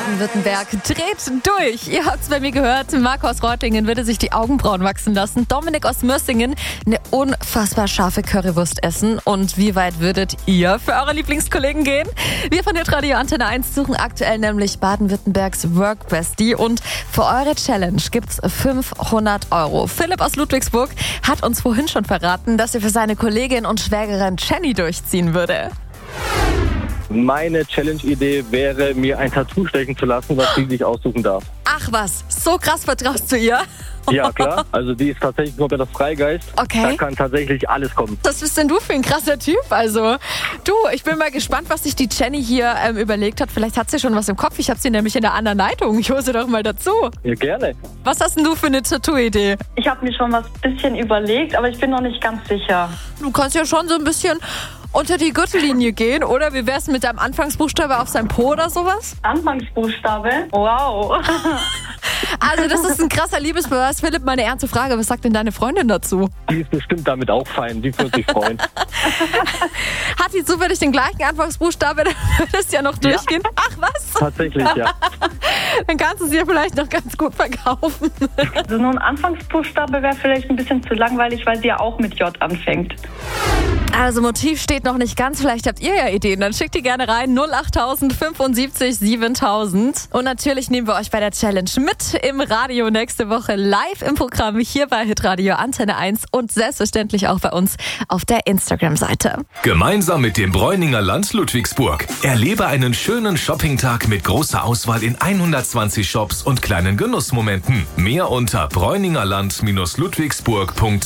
Baden-Württemberg dreht durch. Ihr habt es bei mir gehört. Marco aus Reutlingen würde sich die Augenbrauen wachsen lassen. Dominik aus Mössingen eine unfassbar scharfe Currywurst essen. Und wie weit würdet ihr für eure Lieblingskollegen gehen? Wir von der Radio Antenne 1 suchen aktuell nämlich Baden-Württembergs Workbestie. Und für eure Challenge gibt's 500 €. Philipp aus Ludwigsburg hat uns vorhin schon verraten, dass er für seine Kollegin und Schwägerin Jenny durchziehen würde. Meine Challenge-Idee wäre, mir ein Tattoo stechen zu lassen, was sie sich aussuchen darf. Ach was, so krass vertraust du ihr? Ja, klar. Also die ist tatsächlich ein kompletter Freigeist. Okay. Da kann tatsächlich alles kommen. Was bist denn du für ein krasser Typ? Also, du, ich bin mal gespannt, was sich die Jenny hier überlegt hat. Vielleicht hat sie schon was im Kopf. Ich habe sie nämlich in der anderen Leitung. Ich hole sie doch mal dazu. Ja, gerne. Was hast denn du für eine Tattoo-Idee? Ich habe mir schon was bisschen überlegt, aber ich bin noch nicht ganz sicher. Du kannst ja schon so ein bisschen unter die Gürtellinie gehen, oder? Wie wär's mit deinem Anfangsbuchstabe auf seinem Po oder sowas? Anfangsbuchstabe? Wow. Also das ist ein krasser Liebesbeweis. Philipp, meine ernste Frage, was sagt denn deine Freundin dazu? Die ist bestimmt damit auch fein. Die wird sich freuen. Hat die zufällig den gleichen Anfangsbuchstabe? Dann würde es ja noch durchgehen. Ja. Ach was? Tatsächlich, ja. Dann kannst du sie ja vielleicht noch ganz gut verkaufen. Also nur ein Anfangsbuchstabe wäre vielleicht ein bisschen zu langweilig, weil sie ja auch mit J anfängt. Also Motiv steht noch nicht ganz, vielleicht habt ihr ja Ideen, dann schickt die gerne rein, 08000 75 7000. Und natürlich nehmen wir euch bei der Challenge mit im Radio nächste Woche live im Programm hier bei Hitradio Antenne 1 und selbstverständlich auch bei uns auf der Instagram-Seite. Gemeinsam mit dem Bräuninger Land Ludwigsburg. Erlebe einen schönen Shoppingtag mit großer Auswahl in 120 Shops und kleinen Genussmomenten. Mehr unter bräuningerland-ludwigsburg.de.